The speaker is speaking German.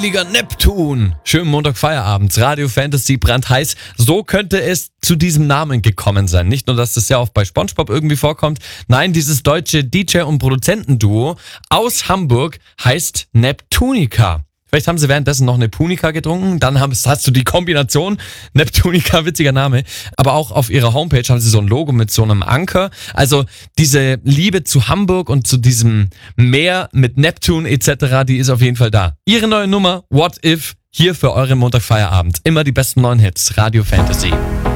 Heiliger Neptun. Schönen Montagfeierabend. Radio Fantasy brandheiß. So könnte es zu diesem Namen gekommen sein. Nicht nur, dass das ja auch bei SpongeBob irgendwie vorkommt. Nein, dieses deutsche DJ- und Produzentenduo aus Hamburg heißt Neptunica. Vielleicht haben sie währenddessen noch eine Punica getrunken, dann hast du die Kombination, Neptunica, witziger Name, aber auch auf ihrer Homepage haben sie so ein Logo mit so einem Anker, also diese Liebe zu Hamburg und zu diesem Meer mit Neptun etc., die ist auf jeden Fall da. Ihre neue Nummer, What If, hier für euren Montagfeierabend, immer die besten neuen Hits, Radio Fantasy.